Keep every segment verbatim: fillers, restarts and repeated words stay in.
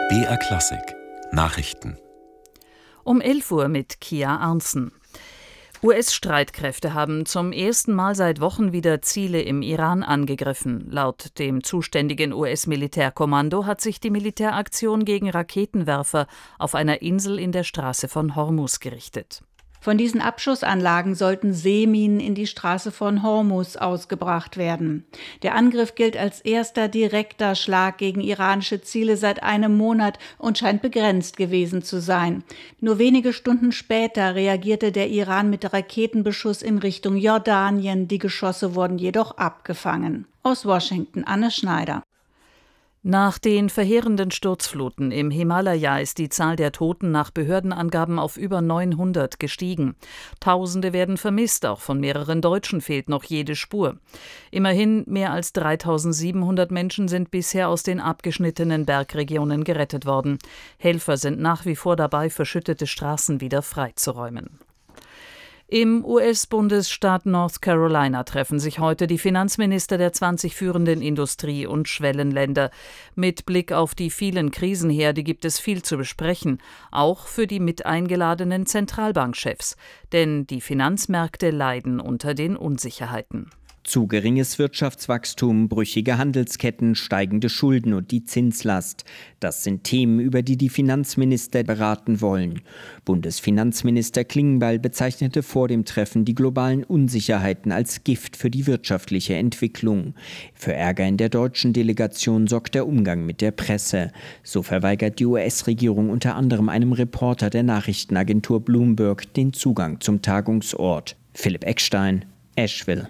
B R Klassik Nachrichten Um elf Uhr mit Kia Arntzen. U S-Streitkräfte haben zum ersten Mal seit Wochen wieder Ziele im Iran angegriffen. Laut dem zuständigen U S-Militärkommando hat sich die Militäraktion gegen Raketenwerfer auf einer Insel in der Straße von Hormuz gerichtet. Von diesen Abschussanlagen sollten Seeminen in die Straße von Hormuz ausgebracht werden. Der Angriff gilt als erster direkter Schlag gegen iranische Ziele seit einem Monat und scheint begrenzt gewesen zu sein. Nur wenige Stunden später reagierte der Iran mit Raketenbeschuss in Richtung Jordanien. Die Geschosse wurden jedoch abgefangen. Aus Washington, Anne Schneider. Nach den verheerenden Sturzfluten im Himalaya ist die Zahl der Toten nach Behördenangaben auf über neunhundert gestiegen. Tausende werden vermisst, auch von mehreren Deutschen fehlt noch jede Spur. Immerhin mehr als dreitausendsiebenhundert Menschen sind bisher aus den abgeschnittenen Bergregionen gerettet worden. Helfer sind nach wie vor dabei, verschüttete Straßen wieder freizuräumen. Im U S-Bundesstaat North Carolina treffen sich heute die Finanzminister der zwanzig führenden Industrie- und Schwellenländer. Mit Blick auf die vielen Krisenherde gibt es viel zu besprechen, auch für die mit eingeladenen Zentralbankchefs. Denn die Finanzmärkte leiden unter den Unsicherheiten. Zu geringes Wirtschaftswachstum, brüchige Handelsketten, steigende Schulden und die Zinslast. Das sind Themen, über die die Finanzminister beraten wollen. Bundesfinanzminister Klingbeil bezeichnete vor dem Treffen die globalen Unsicherheiten als Gift für die wirtschaftliche Entwicklung. Für Ärger in der deutschen Delegation sorgt der Umgang mit der Presse. So verweigert die U S-Regierung unter anderem einem Reporter der Nachrichtenagentur Bloomberg den Zugang zum Tagungsort. Philipp Eckstein, Asheville.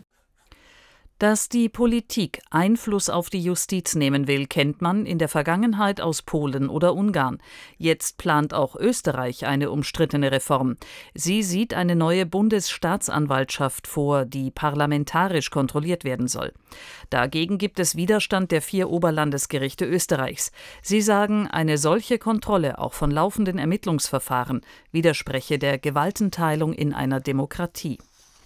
Dass die Politik Einfluss auf die Justiz nehmen will, kennt man in der Vergangenheit aus Polen oder Ungarn. Jetzt plant auch Österreich eine umstrittene Reform. Sie sieht eine neue Bundesstaatsanwaltschaft vor, die parlamentarisch kontrolliert werden soll. Dagegen gibt es Widerstand der vier Oberlandesgerichte Österreichs. Sie sagen, eine solche Kontrolle auch von laufenden Ermittlungsverfahren widerspreche der Gewaltenteilung in einer Demokratie.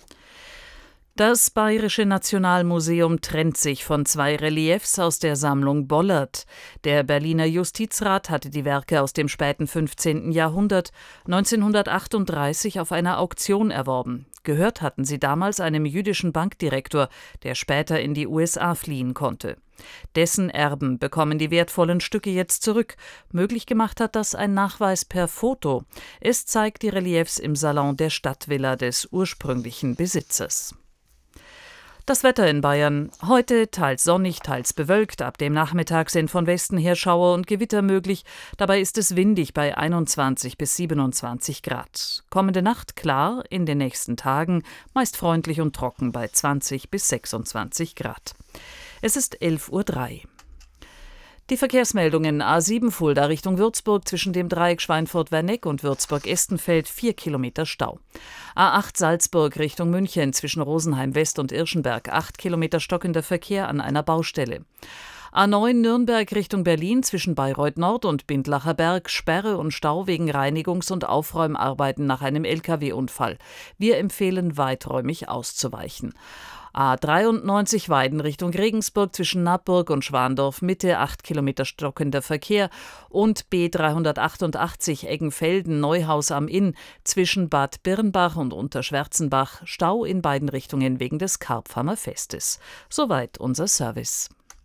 Das Bayerische Nationalmuseum trennt sich von zwei Reliefs aus der Sammlung Bollert. Der Berliner Justizrat hatte die Werke aus dem späten fünfzehnten Jahrhundert neunzehnhundertachtunddreißig auf einer Auktion erworben. Gehört hatten sie damals einem jüdischen Bankdirektor, der später in die U S A fliehen konnte. Dessen Erben bekommen die wertvollen Stücke jetzt zurück. Möglich gemacht hat das ein Nachweis per Foto. Es zeigt die Reliefs im Salon der Stadtvilla des ursprünglichen Besitzers. Das Wetter in Bayern. Heute teils sonnig, teils bewölkt. Ab dem Nachmittag sind von Westen her Schauer und Gewitter möglich. Dabei ist es windig bei einundzwanzig bis siebenundzwanzig Grad. Kommende Nacht klar, in den nächsten Tagen meist freundlich und trocken bei zwanzig bis sechsundzwanzig Grad. Es ist elf Uhr drei. Die Verkehrsmeldungen: A sieben Fulda Richtung Würzburg zwischen dem Dreieck Schweinfurt-Werneck und Würzburg-Estenfeld vier Kilometer Stau. A acht Salzburg Richtung München zwischen Rosenheim West und Irschenberg acht Kilometer stockender Verkehr an einer Baustelle. A neun Nürnberg Richtung Berlin zwischen Bayreuth Nord und Bindlacher Berg Sperre und Stau wegen Reinigungs- und Aufräumarbeiten nach einem L K W-Unfall. Wir empfehlen weiträumig auszuweichen. A dreiundneunzig Weiden Richtung Regensburg zwischen Nappburg und Schwandorf Mitte acht Kilometer stockender Verkehr und B dreihundertachtundachtzig Eggenfelden Neuhaus am Inn zwischen Bad Birnbach und Unterschwärzenbach Stau in beiden Richtungen wegen des Karpfamer Festes. Soweit unser Service.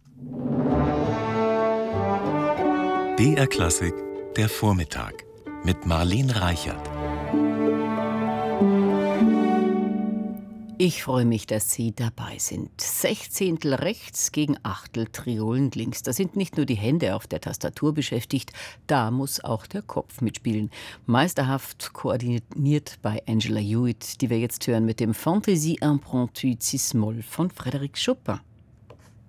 B R Klassik der Vormittag mit Marlene Reichert. Ich freue mich, dass Sie dabei sind. Sechzehntel rechts gegen Achtel Triolen links. Da sind nicht nur die Hände auf der Tastatur beschäftigt, da muss auch der Kopf mitspielen. Meisterhaft koordiniert bei Angela Hewitt, die wir jetzt hören mit dem Fantaisie impromptue Cis-Moll von Frédéric Chopin.